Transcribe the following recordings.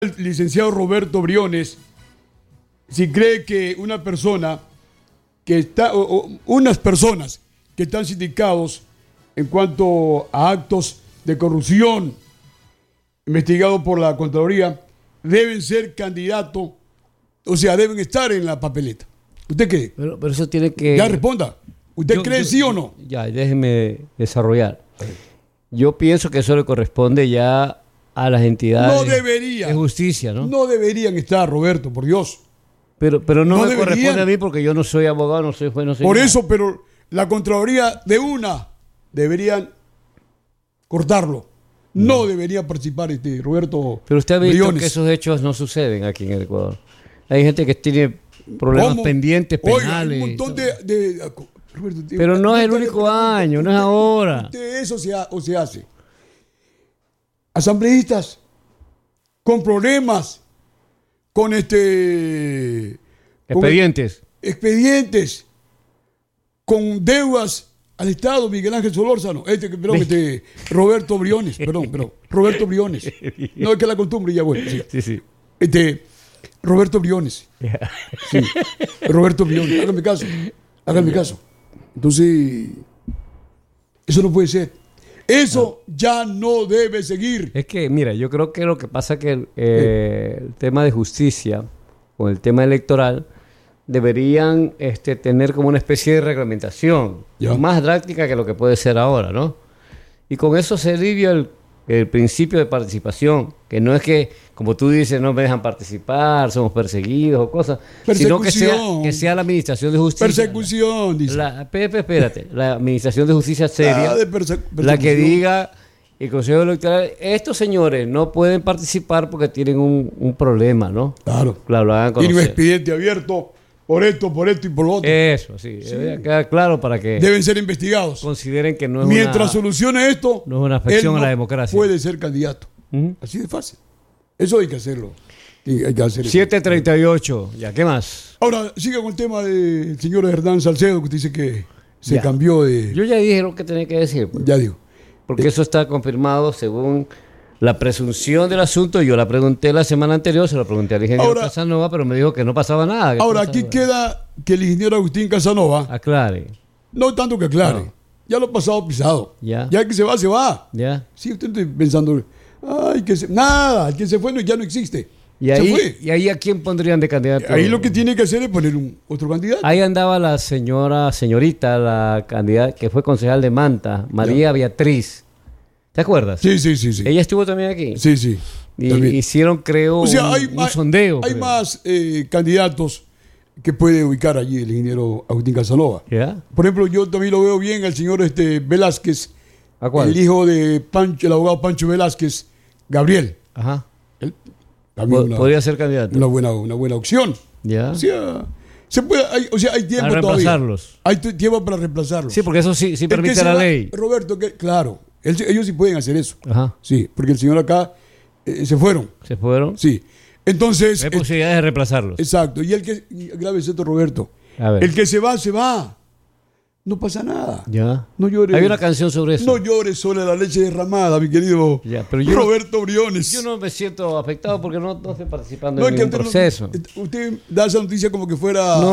El licenciado Roberto Briones si cree que una persona que está, o unas personas que están sindicados en cuanto a actos de corrupción investigados por la Contraloría deben ser candidatos, o sea, deben estar en la papeleta. ¿Usted cree? Pero eso tiene que... Ya responda. ¿Usted cree sí o no? Ya, déjeme desarrollar. Yo pienso que eso le corresponde ya a las entidades de justicia, ¿no? No deberían estar, Roberto, por Dios. Pero no me corresponde a mí porque yo no soy abogado, no soy juez, no soy por nada. eso, pero la Contraloría de una deberían cortarlo. No debería participar Roberto. Pero usted ha visto Briones. que esos hechos no suceden aquí en el Ecuador. Hay gente que tiene problemas pendientes, penales. Oiga, hay un montón de Roberto, pero no es el único año, no es ahora. Eso se hace. Asambleístas con problemas, con expedientes, con deudas al Estado, Miguel Ángel Solórzano, Roberto Briones, Roberto Briones. No, es que la costumbre ya, bueno. Sí. Roberto Briones. Sí, Roberto Briones, háganme caso. Entonces, eso no puede ser. Eso ya no debe seguir. Es que, mira, yo creo que lo que pasa es que el tema de justicia o el tema electoral deberían tener como una especie de reglamentación más drástica que lo que puede ser ahora, ¿no? Y con eso se alivia el principio de participación, que no es que, como tú dices, no me dejan participar, somos perseguidos o cosas, sino que sea la administración de justicia. Persecución, dice. Espérate, la administración de justicia seria, la que diga el Consejo Electoral, estos señores no pueden participar porque tienen un problema, ¿no? Claro. Lo hagan conocer. Tiene un expediente abierto por esto y por lo otro. Eso, sí. Debe quedar claro para que deben ser investigados. Consideren que no es mientras solucione esto, no es una afección a la democracia. Puede ser candidato. Así de fácil. Eso hay que hacerlo. Hay que hacer 7:38. Ya, ¿qué más? Ahora, siga con el tema del señor Hernán Salcedo, que usted dice que se cambió de... Yo ya dije lo que tenía que decir. Pues. Ya digo. Porque eso está confirmado según la presunción del asunto. Yo la pregunté la semana anterior, se lo pregunté al ingeniero Casanova, pero me dijo que no pasaba nada. Ahora, aquí queda que el ingeniero Agustín Casanova... aclare. No tanto que aclare. No. Ya lo pasado pisado. Ya que se va. Ya. Sí, usted está pensando... Nada, el que se fue ya no existe. ¿Y ahí a quién pondrían de candidato? Ahí lo que tiene que hacer es poner otro candidato. Ahí andaba la señorita, la candidata que fue concejal de Manta, María Beatriz. ¿Te acuerdas? Sí. Ella estuvo también aquí. Sí. Y hicieron, creo, un sondeo. Hay más candidatos que puede ubicar allí el ingeniero Agustín Casanova. Por ejemplo, yo también lo veo bien al señor Velázquez, ¿a cuál? El hijo de el abogado Pancho Velázquez, Gabriel. Ajá. Él podría ser candidato. Una buena opción. Ya. O sea, se puede, hay tiempo para reemplazarlos. Todavía. Hay tiempo para reemplazarlos. Sí, porque eso sí permite la ley. Roberto, claro. Ellos sí pueden hacer eso. Ajá. Sí, porque el señor acá se fueron. ¿Se fueron? Sí. Entonces... Hay posibilidades de reemplazarlos. Exacto. Y grave esto, Roberto. El que se va. No pasa nada. Ya. No llores. Hay una canción sobre eso. No llores sobre la leche derramada, mi querido Roberto Briones. Yo no me siento afectado porque no estoy participando en ningún proceso. Usted da esa noticia como que fuera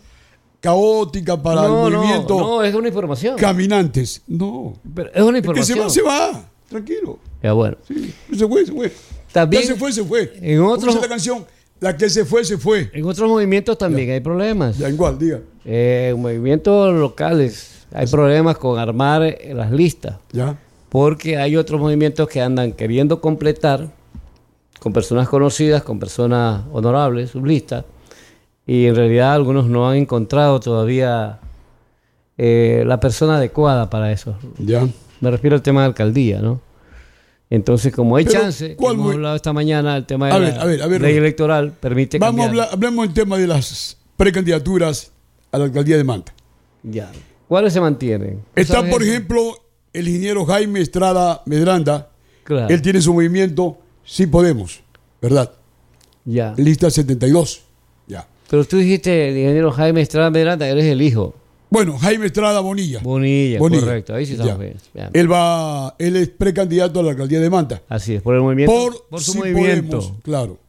caótica para el movimiento. No, es una información. Caminantes. No. Pero es una información. El que se va. Tranquilo. Ya, bueno. Sí, se fue. También, ya se fue. En otros... ¿Cómo dice la canción? La que se fue. En otros movimientos también hay problemas. Ya, igual, diga. En movimientos locales hay problemas con armar las listas. Ya. Porque hay otros movimientos que andan queriendo completar con personas conocidas, con personas honorables, sus listas. Y en realidad algunos no han encontrado todavía la persona adecuada para eso. Ya. Me refiero al tema de alcaldía, ¿no? Entonces, como hay chance, hemos hablado esta mañana, el tema de la ley electoral permite cambiar. Hablemos del tema de las precandidaturas a la alcaldía de Manta. Ya. ¿Cuáles se mantienen? Está, por ejemplo, el ingeniero Jaime Estrada Medranda. Claro. Él tiene su movimiento Sí Podemos, ¿verdad? Ya. Lista 72. Ya. Pero tú dijiste el ingeniero Jaime Estrada Medranda, eres el hijo. Bueno, Jaime Estrada Bonilla. Bonilla, correcto. Ahí sí estamos bien. Él es precandidato a la alcaldía de Manta. Así es, por el movimiento. Por su movimiento. Podemos, claro.